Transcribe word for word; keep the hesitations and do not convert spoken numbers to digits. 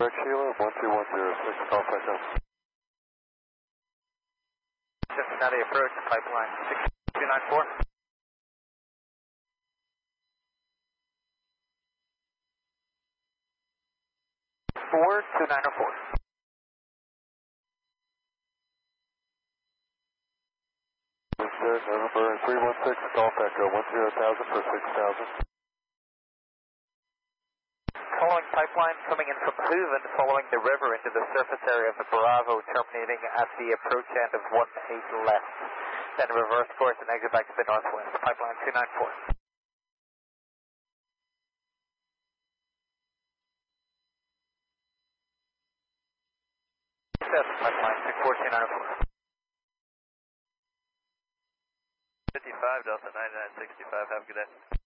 Sheila, one two one zero six, call Echo. Cincinnati approach, pipeline six two nine four. four two nine oh four. November three one six, Golf Echo, one zero thousand for six thousand. Following pipeline coming in from Hooven, following the river into the surface area of the Bravo, terminating at the approach end of one eight left. Then reverse course and exit back to the northwest. Pipeline two nine four. Seven, pipeline six four two nine four. fifty-five, Delta nine nine sixty-five, have a good day.